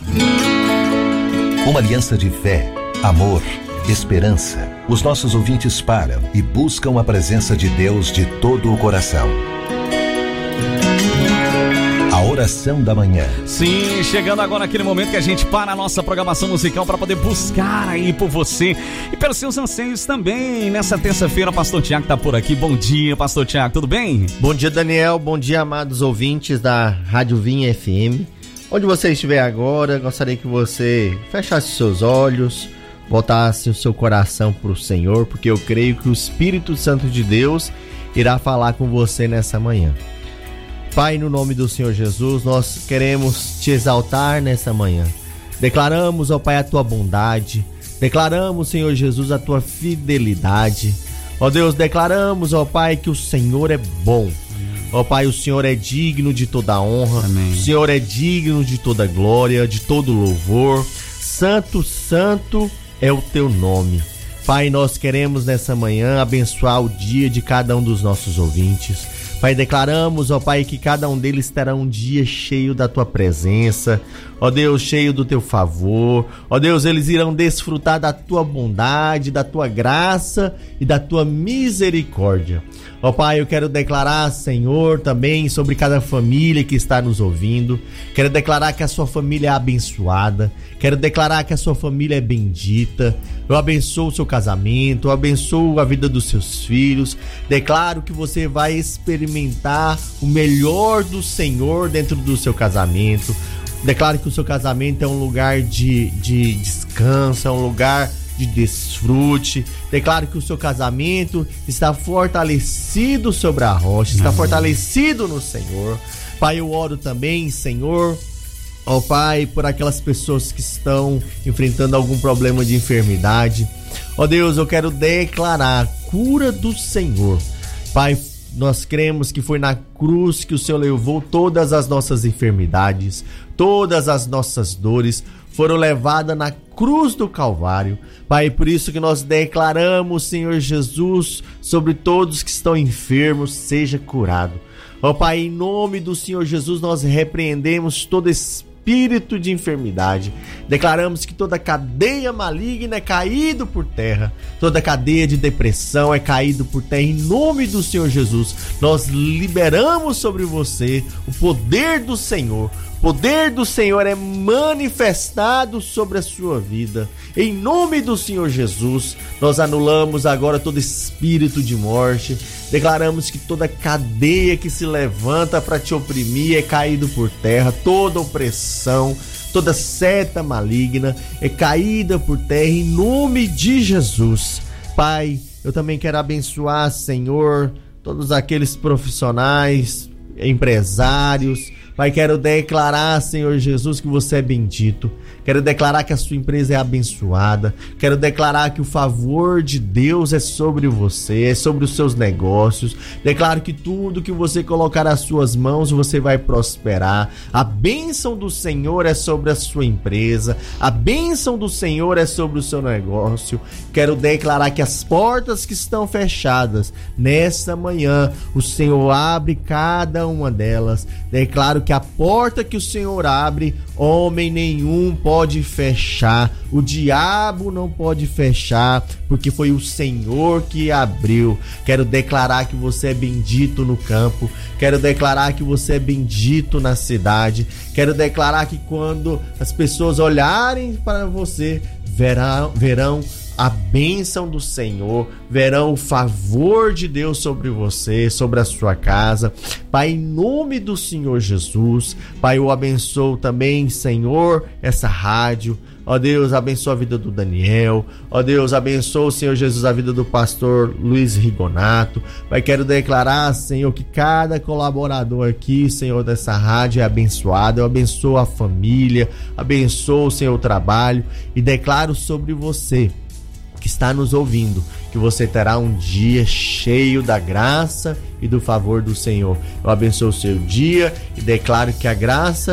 Uma aliança de fé, amor, esperança. Os nossos ouvintes param e buscam a presença de Deus de todo o coração. A oração da manhã. Sim, chegando agora aquele momento que a gente para a nossa programação musical para poder buscar aí por você e pelos seus anseios também. Nessa terça-feira, o Pastor Tiago está por aqui. Bom dia, Pastor Tiago, tudo bem? Bom dia, Daniel. Bom dia, amados ouvintes da Rádio Vinha FM. Onde você estiver agora, gostaria que você fechasse seus olhos, botasse o seu coração para o Senhor, porque eu creio que o Espírito Santo de Deus irá falar com você nessa manhã. Pai, no nome do Senhor Jesus, nós queremos te exaltar nessa manhã. Declaramos, ó Pai, a tua bondade. Declaramos, Senhor Jesus, a tua fidelidade. Ó Deus, declaramos, ó Pai, que o Senhor é bom. Ó Pai, o Senhor é digno de toda honra. Amém. O Senhor é digno de toda glória, de todo louvor. Santo, santo é o teu nome. Pai, nós queremos nessa manhã abençoar o dia de cada um dos nossos ouvintes. Pai, declaramos, ó Pai, que cada um deles terá um dia cheio da tua presença, ó Deus, cheio do teu favor, ó Deus, eles irão desfrutar da tua bondade, da tua graça e da tua misericórdia. Ó Pai, eu quero declarar, Senhor, também sobre cada família que está nos ouvindo. Quero declarar que a sua família é abençoada. Quero declarar que a sua família é bendita. Eu abençoo o seu casamento, eu abençoo a vida dos seus filhos. Declaro que você vai experimentar o melhor do Senhor dentro do seu casamento. Declaro que o seu casamento é um lugar de descanso, é um lugar de desfrute. Declaro que o seu casamento está fortalecido sobre a rocha, está fortalecido no Senhor. Pai, eu oro também, Senhor, ó Pai, por aquelas pessoas que estão enfrentando algum problema de enfermidade. Ó Deus, eu quero declarar a cura do Senhor. Pai, nós cremos que foi na cruz que o Senhor levou todas as nossas enfermidades, todas as nossas dores foram levadas na cruz do Calvário. Pai, por isso que nós declaramos, Senhor Jesus, sobre todos que estão enfermos, seja curado. Ó Pai, em nome do Senhor Jesus, nós repreendemos todo espírito de enfermidade. Declaramos que toda cadeia maligna é caído por terra, toda cadeia de depressão é caído por terra. Em nome do Senhor Jesus, nós liberamos sobre você o poder do Senhor. O poder do Senhor é manifestado sobre a sua vida. Em nome do Senhor Jesus, nós anulamos agora todo espírito de morte. Declaramos que toda cadeia que se levanta para te oprimir é caído por terra. Toda opressão, toda seta maligna é caída por terra em nome de Jesus. Pai, eu também quero abençoar, Senhor, todos aqueles profissionais, empresários. Pai, quero declarar, Senhor Jesus, que você é bendito. Quero declarar que a sua empresa é abençoada. Quero declarar que o favor de Deus é sobre você, é sobre os seus negócios. Declaro que tudo que você colocar nas suas mãos, você vai prosperar. A bênção do Senhor é sobre a sua empresa. A bênção do Senhor é sobre o seu negócio. Quero declarar que as portas que estão fechadas, nesta manhã, o Senhor abre cada uma delas. Declaro que a porta que o Senhor abre, homem nenhum pode fechar, o diabo não pode fechar, porque foi o Senhor que abriu. Quero declarar que você é bendito no campo, quero declarar que você é bendito na cidade, quero declarar que quando as pessoas olharem para você, verão a bênção do Senhor, verão o favor de Deus sobre você, sobre a sua casa. Pai, em nome do Senhor Jesus, Pai, eu abençoo também, Senhor, essa rádio. Ó Deus, abençoa a vida do Daniel. Ó Deus, abençoa, Senhor Jesus, a vida do pastor Luiz Rigonato. Pai, quero declarar, Senhor, que cada colaborador aqui, Senhor, dessa rádio é abençoado. Eu abençoo a família, abençoo, Senhor, o trabalho e declaro sobre você que está nos ouvindo, que você terá um dia cheio da graça e do favor do Senhor. Eu abençoo o seu dia e declaro que a graça